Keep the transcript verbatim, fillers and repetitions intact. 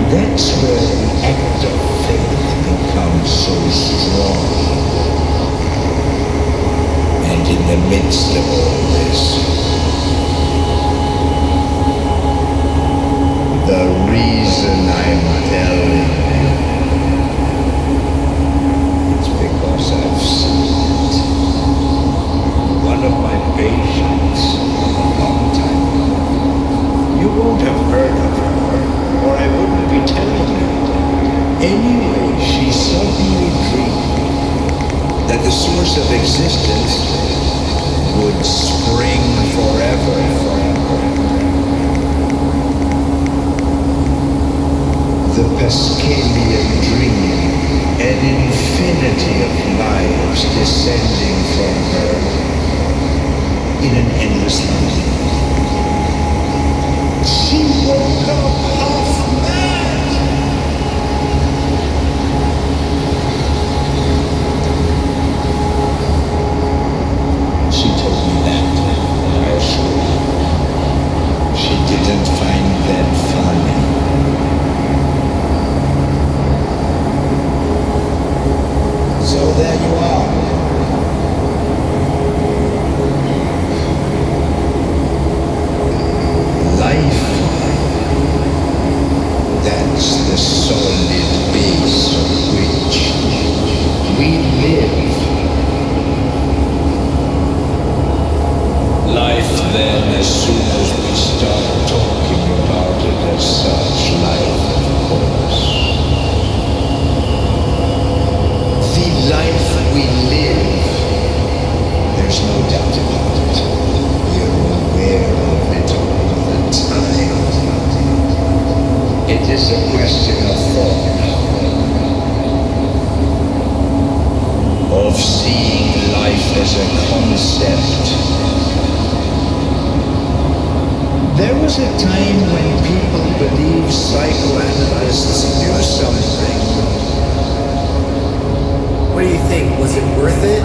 That's where the act of faith becomes so strong. And in the midst of all this, the reason I'm telling you, it's because I've seen it. One of my patients, a long time ago, you won't have heard of her, or I wouldn't be telling you. Anyway, she suddenly dreamed that the source of existence would spring forever, forever. The Pascalian dream, an infinity of lives descending from her in an endless line. She woke up half mad. She told me that, I assure you. She didn't find that funny. So there you are. Life, that's the solid base on which we live. Life then, as soon as we start talking about it as such, life, of course. The life we live, there's no doubt about it. We're aware of it all the time. It is a question of thought, of seeing life as a concept. There was a time when people believed psychoanalysts knew something. What do you think? Was it worth it?